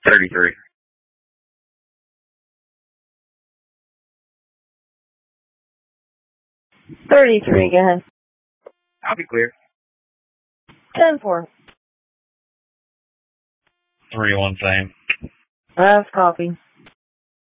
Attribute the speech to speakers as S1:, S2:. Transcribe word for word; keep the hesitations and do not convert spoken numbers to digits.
S1: thirty-three.
S2: thirty-three, go ahead.
S1: I'll be clear.
S2: ten four.
S3: three one same.
S2: That's copy.